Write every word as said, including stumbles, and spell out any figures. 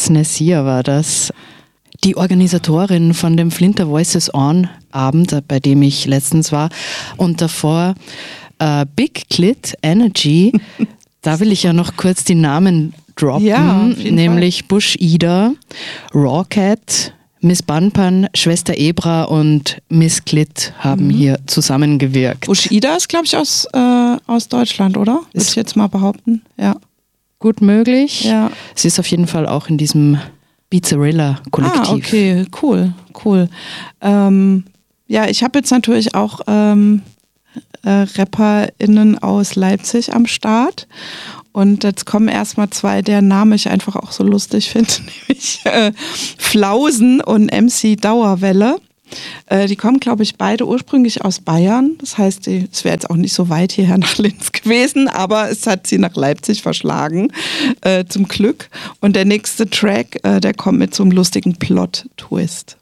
Alex Nessier war das. Die Organisatorin von dem Flinter Voices On Abend, bei dem ich letztens war. Und davor äh, Big Clit Energy. Da will ich ja noch kurz die Namen droppen. Ja, nämlich Fall. Bush Ida, Rawcat, Miss Banpan, Schwester Ebra und Miss Clit haben mhm. hier zusammengewirkt. Bush Ida ist, glaube ich, aus, äh, aus Deutschland, oder? Würde ich jetzt mal behaupten. Ja. Gut möglich. Ja. Sie ist auf jeden Fall auch in diesem Beatzarilla-Kollektiv. Ah, okay, cool, cool. Ähm, ja, ich habe jetzt natürlich auch ähm, äh, RapperInnen aus Leipzig am Start. Und jetzt kommen erstmal zwei, deren Namen ich einfach auch so lustig finde, nämlich äh, Flausen und M C Dauerwelle. Äh, die kommen, glaube ich, beide ursprünglich aus Bayern. Das heißt, es wäre jetzt auch nicht so weit hierher nach Linz gewesen, aber es hat sie nach Leipzig verschlagen, äh, zum Glück. Und der nächste Track, äh, der kommt mit so einem lustigen Plot-Twist.